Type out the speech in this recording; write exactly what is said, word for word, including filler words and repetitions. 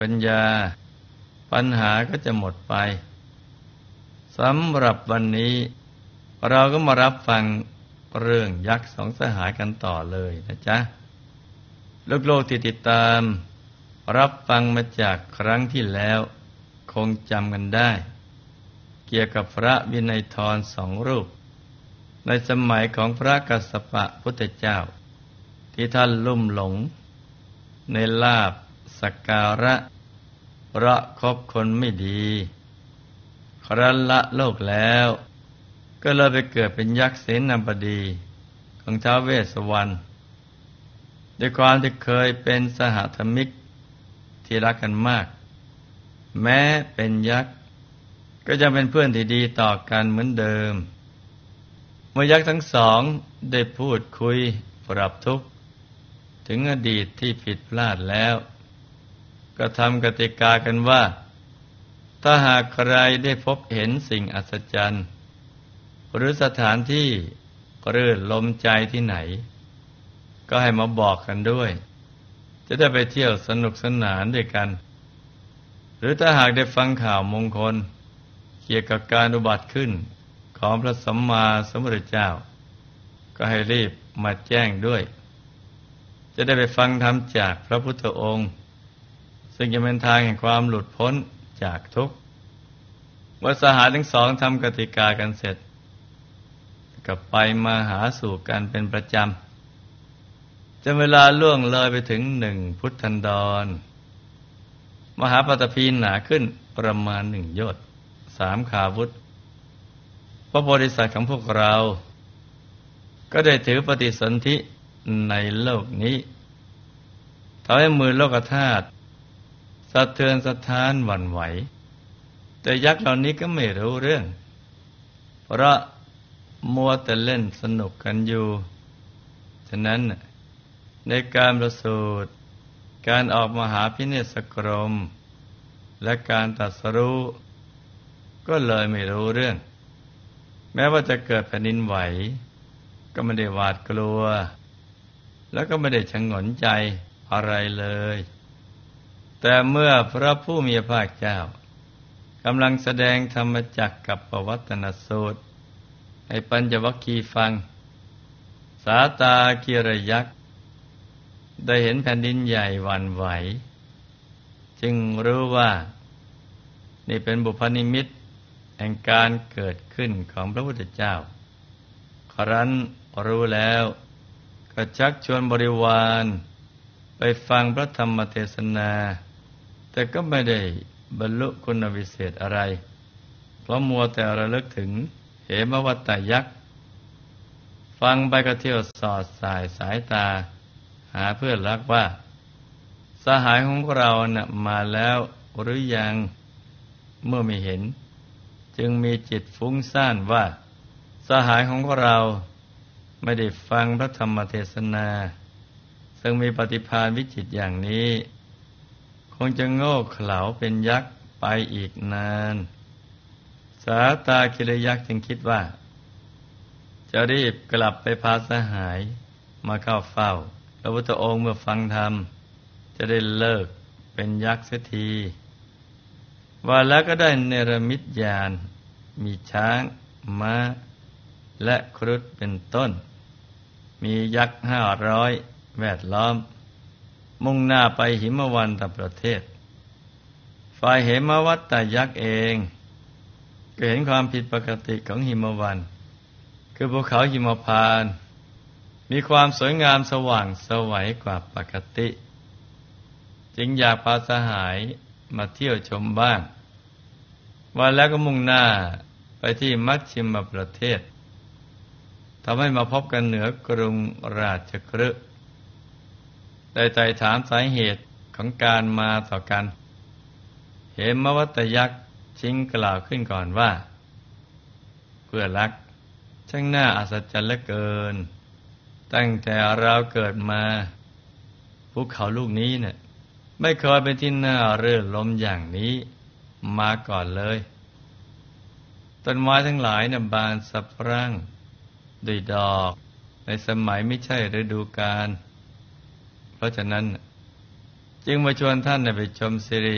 ปัญญาปัญหาก็จะหมดไปสำหรับวันนี้เราก็มารับฟังเรื่องยักษ์สองสหายกันต่อเลยนะจ๊ะลูกโลกที่ติดตามรับฟังมาจากครั้งที่แล้วคงจำกันได้เกี่ยวกับพระวินัยทรสองรูปในสมัยของพระกัสสปะพุทธเจ้าที่ท่านลุ่มหลงในลาภสักการะเพราะคบคนไม่ดีครั้นละโลกแล้วก็เลยไปเกิดเป็นยักษ์เสนาบดีของท้าวเวสสวรรณด้วยความที่เคยเป็นสหธรรมิกที่รักกันมากแม้เป็นยักษ์ก็จะเป็นเพื่อนที่ดีต่อกันเหมือนเดิมเมื่อยักษ์ทั้งสองได้พูดคุยปรับทุกข์ถึงอดีตที่ผิดพลาดแล้วก็ทำกติกากันว่าถ้าหากใครได้พบเห็นสิ่งอัศจรรย์หรือสถานที่รื่นลมใจที่ไหนก็ให้มาบอกกันด้วยจะได้ไปเที่ยวสนุกสนานด้วยกันหรือถ้าหากได้ฟังข่าวมงคลเกี่ยวกับการอุบัติขึ้นของพระสัมมาสัมพุทธเจ้าก็ให้รีบมาแจ้งด้วยจะได้ไปฟังธรรมจากพระพุทธองค์ซึ่งจะเป็นทางแห่งความหลุดพ้นจากทุกข์เมื่อสหายทั้งสองทำกติกากันเสร็จก็ไปมาหาสู่กันเป็นประจำจนเวลาล่วงเลยไปถึงหนึ่งพุทธันดรมหาปฐพีหนาขึ้นประมาณหนึ่งโยชน์สามขาวุธพระโพธิสัตว์ของพวกเราก็ได้ถือปฏิสนธิในโลกนี้ทำให้มือโลกธาตุสะเทือนสะท้านหวั่นไหวแต่ยักษ์เหล่านี้ก็ไม่รู้เรื่องเพราะมัวแต่เล่นสนุกกันอยู่ฉะนั้นในการประสูติการออกมหาพิเนศกรมและการตรัสรู้ก็เลยไม่รู้เรื่องแม้ว่าจะเกิดแผ่นดินไหวก็ไม่ได้หวาดกลัวแล้วก็ไม่ได้ชงนใจอะไรเลยแต่เมื่อพระผู้มีพระภาคเจ้ากำลังแสดงธรรมจักรกับปวัตตนสูตรให้ปัญจวัคคีย์ฟังสาตากิรยักษ์ได้เห็นแผ่นดินใหญ่หวั่นไหวจึงรู้ว่านี่เป็นบุพนิมิตแห่งการเกิดขึ้นของพระพุทธเจ้าครั้นรู้แล้วก็ชักชวนบริวารไปฟังพระธรรมเทศนาแต่ก็ไม่ได้บรรลุคุณวิเศษอะไรเพราะมัวแต่ระลึกถึงเหมวัตตยักษ์ฟังไปก็เที่ยวสอดสายสายตาหาเพื่อนรักว่าสหายของเราน่ะมาแล้วหรือยังเมื่อไม่เห็นจึงมีจิตฟุ้งซ่านว่าสหายของเราไม่ได้ฟังพระธรรมเทศนาซึ่งมีปฏิภาณวิจิตรอย่างนี้คงจะโง่เขลาเป็นยักษ์ไปอีกนานสาตากิรยักษ์จึงคิดว่าจะรีบกลับไปพาสหายมาเข้าเฝ้าพระพุทธองค์เมื่อฟังธรรมจะได้เลิกเป็นยักษ์เสียทีว่าแล้วก็ได้เนรมิตญาณมีช้างม้าและครุฑเป็นต้นมียักษ์ห้าร้อยแวดล้อมมุ่งหน้าไปหิมวันตประเทศฝ่ายเหมวัตตยักษ์เองก็เห็นความผิดปกติของหิมวันคือภูเขาหิมพานต์มีความสวยงามสว่างไสวกว่าปกติจึงอยากพาสหายมาเที่ยวชมบ้างวันแล้วก็มุ่งหน้าไปที่มัชชิมประเทศทำให้มาพบกันเหนือกรุงราชคฤห์ได้ไต่ถามสาเหตุของการมาต่อกันเหมวัตยักษ์ชิงกล่าวขึ้นก่อนว่าเพื่อรักช่างน่าอัศจรรย์เหลือเกินตั้งแต่เราเกิดมาภูเขาลูกนี้เนี่ยไม่เคยเป็นที่น่ารื่นรมอย่างนี้มาก่อนเลยต้นไม้ทั้งหลายเนี่ยบานสะพรั่งด้วยดอกในสมัยไม่ใช่ฤดูกาลเพราะฉะนั้นจึงมาชวนท่านไปชมสิริ